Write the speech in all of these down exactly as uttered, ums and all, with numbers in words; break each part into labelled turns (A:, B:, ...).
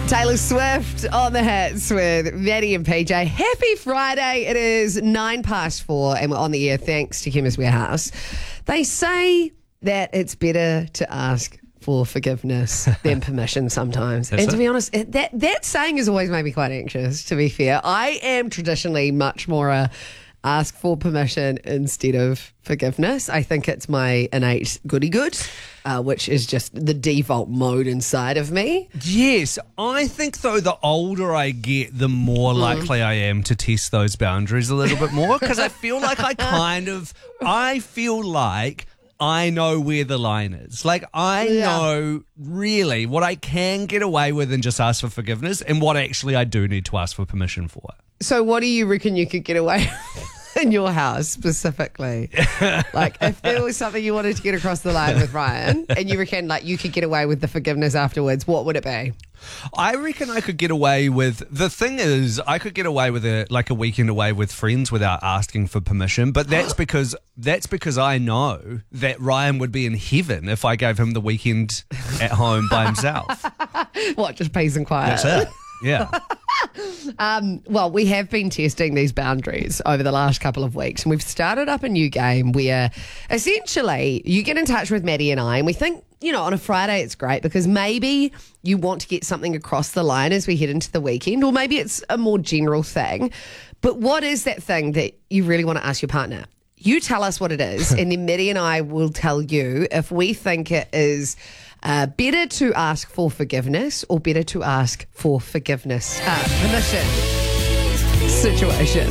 A: Taylor Swift on the hits with Maddie and P J. Happy Friday. It is nine past four and we're on the air thanks to Chemist Warehouse. They say that it's better to ask for forgiveness than permission sometimes.
B: Is
A: and to
B: it?
A: be honest, it- that, that saying has always made me quite anxious, to be fair. I am traditionally much more a ask for permission instead of forgiveness. I think it's my innate goody good, uh, which is just the default mode inside of me.
B: Yes, I think though the older I get, the more likely I am to test those boundaries a little bit more because I feel like I kind of, I feel like I know where the line is. Like I
A: Yeah.
B: know really what I can get away with and just ask for forgiveness and what actually I do need to ask for permission for.
A: So what do you reckon you could get away with in your house specifically? Like if there was something you wanted to get across the line with Ryan and you reckon like you could get away with the forgiveness afterwards, what would it be?
B: I reckon I could get away with, the thing is, I could get away with a like a weekend away with friends without asking for permission, but that's because that's because I know that Ryan would be in heaven if I gave him the weekend at home by himself.
A: What, just peace and quiet?
B: That's it. Yeah.
A: Um, well, we have been testing these boundaries over the last couple of weeks, and we've started up a new game where essentially you get in touch with Maddie and I, and we think, you know, on a Friday it's great because maybe you want to get something across the line as we head into the weekend, or maybe it's a more general thing. But what is that thing that you really want to ask your partner? You tell us what it is, and then Maddie and I will tell you if we think it is uh, better to ask for forgiveness or better to ask for forgiveness, uh, permission situation.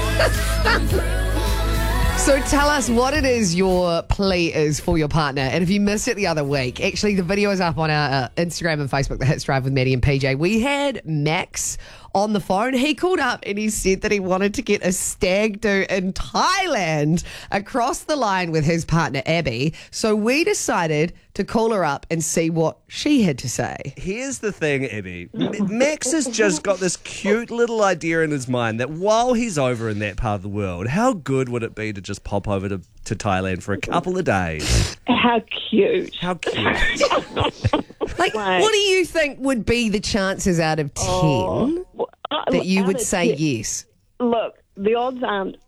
A: So tell us what it is your plea is for your partner. And if you missed it the other week, actually the video is up on our uh, Instagram and Facebook, The Hits Drive with Maddie and P J. We had Max on the phone. He called up and he said that he wanted to get a stag do in Thailand across the line with his partner Abby. So we decided to call her up and see what she had to say.
C: Here's the thing, Abby. M- Max has just got this cute little idea in his mind that while he's over in that part of the world, how good would it be to just pop over to, to Thailand for a couple of days?
D: How cute.
C: How cute.
A: Like,
D: Right.
A: what do you think would be the chances out of ten
D: Oh, well, uh,
A: that you
D: out
A: would
D: of
A: say
D: ten-
A: yes?
D: Look, the odds aren't